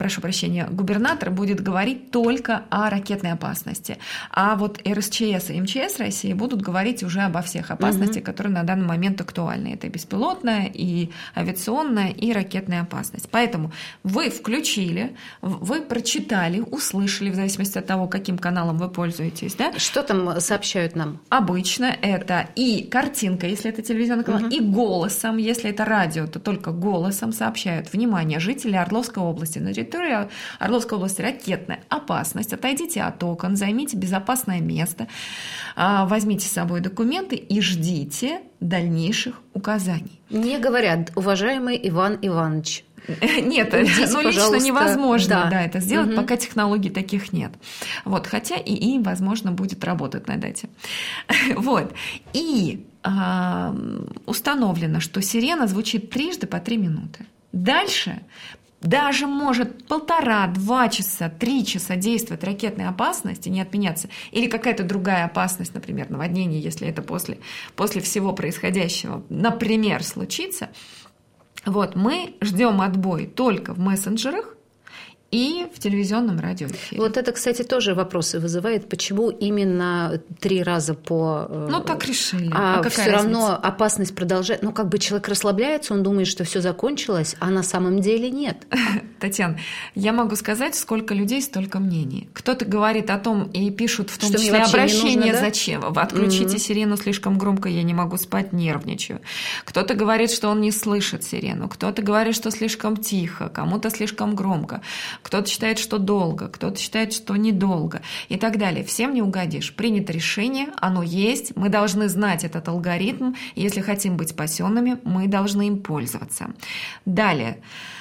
прошу прощения, губернатор будет говорить только о ракетной опасности. А вот РСЧС и МЧС России будут говорить уже обо всех опасностях, которые на данный момент актуальны. Это и беспилотная, и авиационная, и ракетная опасность. Поэтому вы включили, вы прочитали, услышали, в зависимости от того, каким каналом вы пользуетесь. Да? Что там сообщают нам? Обычно это и картинка, если это телевизионный канал, и голосом, если это радио, то только голосом сообщают. Внимание, жители Орловской области. На территории Орловской области ракетная опасность. Отойдите от окон, займите безопасное место, возьмите с собой документы и ждите дальнейших указаний. Не говорят, уважаемый Иван Иванович. Нет, уйдите, лично невозможно это сделать, пока технологий таких нет. Вот, хотя и возможно, будет работать над этим. Вот. И установлено, что сирена звучит трижды по 3 минуты. Дальше даже может 1,5-2 часа, 3 часа действовать ракетная опасность и не отменяться. Или какая-то другая опасность, например, наводнение, если это после всего происходящего, например, случится. Вот, мы ждем отбой только в мессенджерах и в телевизионном радиоэфире. Вот это, кстати, тоже вопросы вызывает, почему именно 3 раза по... так решили. А все равно опасность продолжает. Человек расслабляется, он думает, что все закончилось, а на самом деле нет. Татьяна, я могу сказать, сколько людей, столько мнений. Кто-то говорит о том, и пишут в том что числе обращение, нужно, да? Зачем? Отключите сирену слишком громко, я не могу спать, нервничаю. Кто-то говорит, что он не слышит сирену, кто-то говорит, что слишком тихо, кому-то слишком громко. Кто-то считает, что долго, кто-то считает, что недолго и так далее. Всем не угодишь. Принято решение, оно есть, мы должны знать этот алгоритм. Если хотим быть спасенными, мы должны им пользоваться. Далее.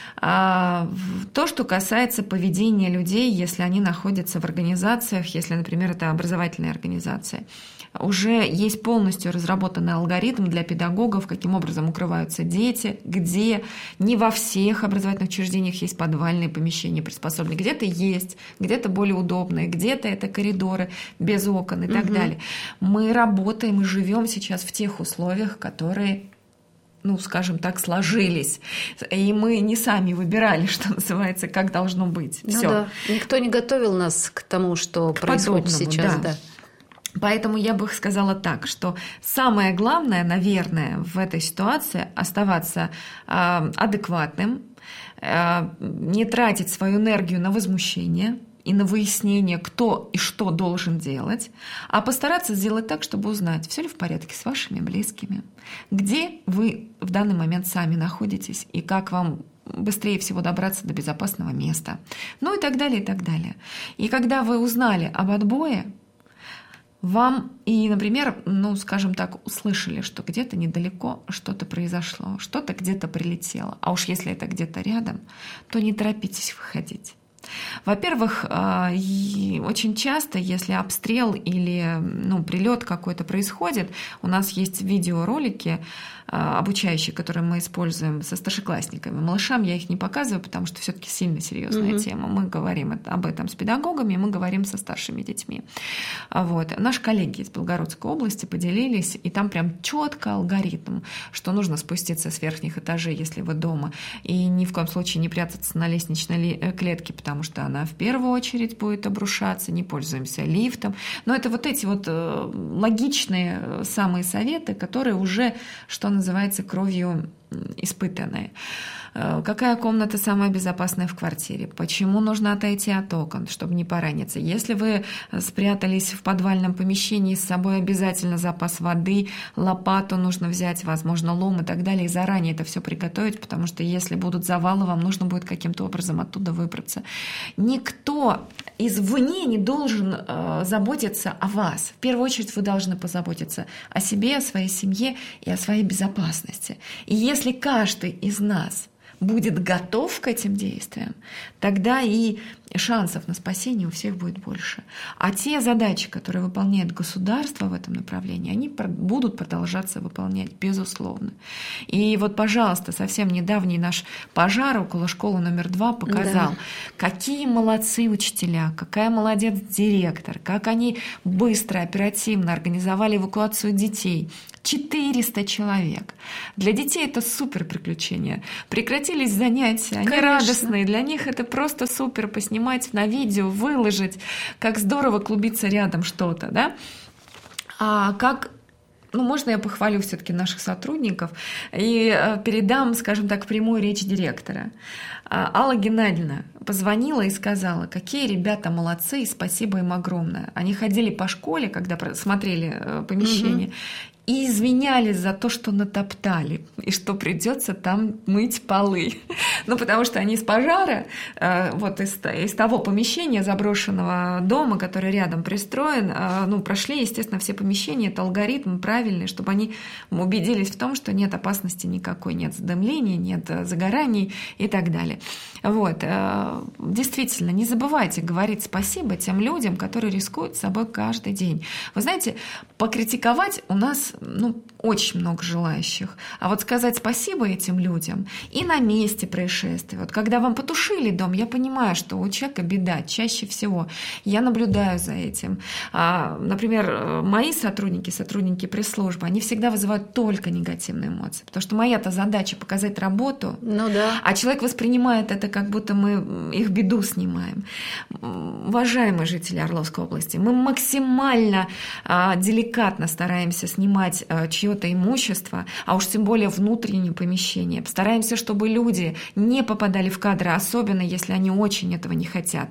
То, что касается поведения людей, если они находятся в организациях, если, например, это образовательные организации. Уже есть полностью разработанный алгоритм для педагогов, каким образом укрываются дети, где не во всех образовательных учреждениях есть подвальные помещения приспособленные, где-то есть, где-то более удобные, где-то это коридоры без окон и так далее. Мы работаем и живем сейчас в тех условиях, которые, скажем так, сложились. И мы не сами выбирали, что называется, как должно быть. Всё. Да. Никто не готовил нас к тому, что происходит сейчас. Да. Поэтому я бы сказала так, что самое главное, наверное, в этой ситуации оставаться адекватным, не тратить свою энергию на возмущение и на выяснение, кто и что должен делать, а постараться сделать так, чтобы узнать, все ли в порядке с вашими близкими, где вы в данный момент сами находитесь и как вам быстрее всего добраться до безопасного места, и так далее, и так далее. И когда вы узнали об отбое, вам и, например, скажем так, услышали, что где-то недалеко что-то произошло, что-то где-то прилетело, а уж если это где-то рядом, то не торопитесь выходить. Во-первых, очень часто, если обстрел или прилет какой-то происходит, у нас есть видеоролики обучающие, которые мы используем со старшеклассниками. Малышам я их не показываю, потому что все-таки сильно серьезная тема. Мы говорим об этом с педагогами, мы говорим со старшими детьми. Вот. Наши коллеги из Белгородской области поделились, и там прям четко алгоритм, что нужно спуститься с верхних этажей, если вы дома, и ни в коем случае не прятаться на лестничной клетке, потому что она в первую очередь будет обрушаться, не пользуемся лифтом. Но это вот эти вот логичные самые советы, которые уже, что называется, кровью испытанные. Какая комната самая безопасная в квартире? Почему нужно отойти от окон, чтобы не пораниться? Если вы спрятались в подвальном помещении, с собой обязательно запас воды, лопату нужно взять, возможно, лом и так далее, и заранее это все приготовить, потому что если будут завалы, вам нужно будет каким-то образом оттуда выбраться. Никто извне не должен заботиться о вас. В первую очередь вы должны позаботиться о себе, о своей семье и о своей безопасности. И если каждый из нас будет готов к этим действиям, тогда и шансов на спасение у всех будет больше. А те задачи, которые выполняет государство в этом направлении, они будут продолжаться выполнять, безусловно. И вот, пожалуйста, совсем недавний наш пожар около школы номер 2 показал, какие молодцы учителя, какая молодец директор, как они быстро, оперативно организовали эвакуацию детей. 400 человек. Для детей это супер приключение. Прекратились занятия, они Конечно. радостные, для них это просто супер поснимать на видео, выложить, как здорово клубиться рядом что-то, да? А как... можно я похвалю все-таки наших сотрудников и передам, скажем так, прямую речь директора. Алла Геннадьевна позвонила и сказала, какие ребята молодцы, и спасибо им огромное. Они ходили по школе, когда смотрели помещение, и извинялись за то, что натоптали, и что придется там мыть полы. Потому что они из пожара, из того помещения заброшенного дома, который рядом пристроен, прошли, естественно, все помещения, это алгоритм правильный, чтобы они убедились в том, что нет опасности никакой, нет задымления, нет загораний и так далее. Действительно, не забывайте говорить спасибо тем людям, которые рискуют собой каждый день. Вы знаете, покритиковать у нас очень много желающих. А вот сказать спасибо этим людям и на месте происшествия. Когда вам потушили дом, я понимаю, что у человека беда чаще всего. Я наблюдаю за этим. Например, мои сотрудники пресс-службы, они всегда вызывают только негативные эмоции. Потому что моя-то задача показать работу, а человек воспринимает это, как будто мы их беду снимаем. Уважаемые жители Орловской области, мы максимально деликатно стараемся снимать чье-то имущество, а уж тем более внутреннее помещение. Стараемся, чтобы люди не попадали в кадры, особенно если они очень этого не хотят.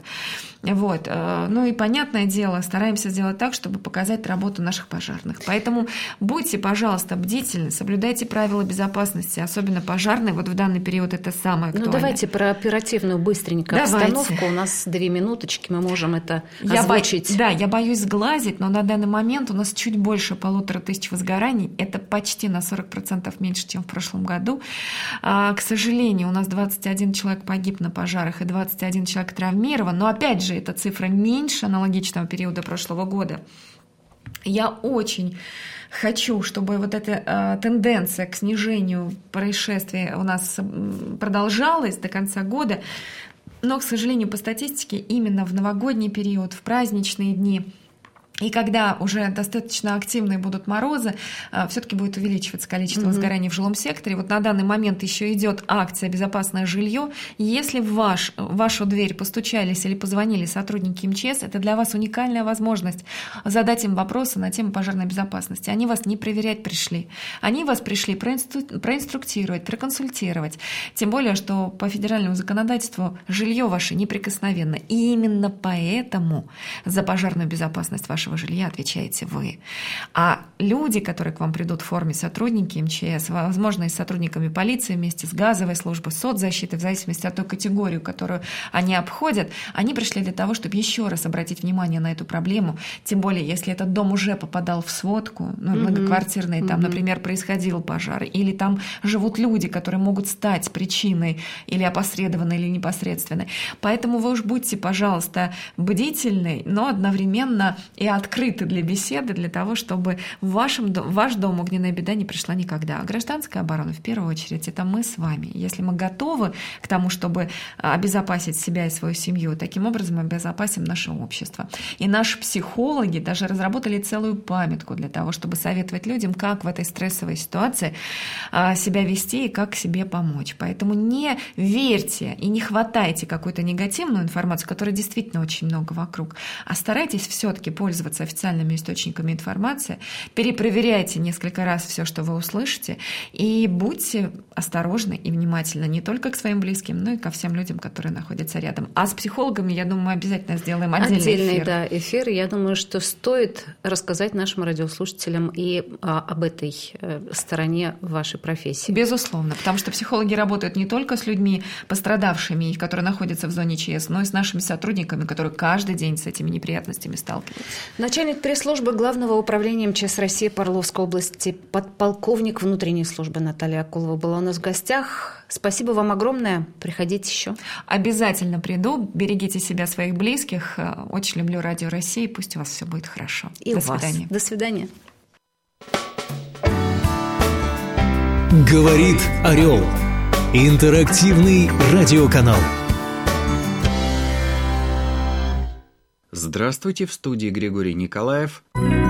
И понятное дело, стараемся сделать так, чтобы показать работу наших пожарных. Поэтому будьте, пожалуйста, бдительны, соблюдайте правила безопасности, особенно пожарные. В данный период это самое актуальное. Давайте про оперативную быстренько обстановку. У нас 2 минуточки, мы можем это озвучить. Я боюсь сглазить, но на данный момент у нас чуть больше 1500 возгораний. Это почти на 40% меньше, чем в прошлом году. К сожалению, у нас 21 человек погиб на пожарах и 21 человек травмирован. Но опять же, эта цифра меньше аналогичного периода прошлого года. Я очень хочу, чтобы эта тенденция к снижению происшествий у нас продолжалась до конца года. Но, к сожалению, по статистике, именно в новогодний период, в праздничные дни, и когда уже достаточно активные будут морозы, все-таки будет увеличиваться количество возгораний в жилом секторе. На данный момент еще идет акция «Безопасное жилье». Если в вашу дверь постучались или позвонили сотрудники МЧС, это для вас уникальная возможность задать им вопросы на тему пожарной безопасности. Они вас не проверять пришли. Они вас пришли проинструктировать, проконсультировать. Тем более, что по федеральному законодательству жилье ваше неприкосновенно. И именно поэтому за пожарную безопасность вашего жилья отвечаете вы. А люди, которые к вам придут в форме сотрудники МЧС, возможно, и с сотрудниками полиции вместе с газовой службой, соцзащиты, в зависимости от той категории, которую они обходят, они пришли для того, чтобы еще раз обратить внимание на эту проблему. Тем более, если этот дом уже попадал в сводку, многоквартирный, там, например, происходил пожар, или там живут люди, которые могут стать причиной или опосредованной, или непосредственной. Поэтому вы уж будьте, бдительны, но одновременно и открыты для беседы, для того, чтобы в ваш дом огненная беда не пришла никогда. А гражданская оборона, в первую очередь, это мы с вами. Если мы готовы к тому, чтобы обезопасить себя и свою семью, таким образом мы обезопасим наше общество. И наши психологи даже разработали целую памятку для того, чтобы советовать людям, как в этой стрессовой ситуации себя вести и как себе помочь. Поэтому не верьте и не хватайте какую-то негативную информацию, которой действительно очень много вокруг, а старайтесь все-таки пользоваться официальными источниками информации, перепроверяйте несколько раз все, что вы услышите, и будьте осторожны и внимательны не только к своим близким, но и ко всем людям, которые находятся рядом. А с психологами, я думаю, мы обязательно сделаем отдельный эфир. Эфир. Я думаю, что стоит рассказать нашим радиослушателям и об этой стороне вашей профессии. Безусловно, потому что психологи работают не только с людьми пострадавшими, которые находятся в зоне ЧС, но и с нашими сотрудниками, которые каждый день с этими неприятностями сталкиваются. Начальник пресс-службы Главного управления МЧС России по Орловской области, подполковник внутренней службы Наталья Акулова была у нас в гостях. Спасибо вам огромное. Приходите еще. Обязательно приду. Берегите себя, своих близких. Очень люблю Радио России. Пусть у вас все будет хорошо. И до свидания. До свидания. Говорит Орел. Интерактивный радиоканал. Здравствуйте, в студии Григорий Николаев.